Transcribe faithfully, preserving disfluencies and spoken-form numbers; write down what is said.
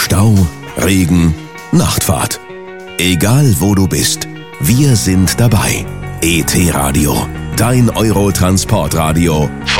Stau, Regen, Nachtfahrt. Egal wo du bist, wir sind dabei. E T Radio, dein Euro-Transportradio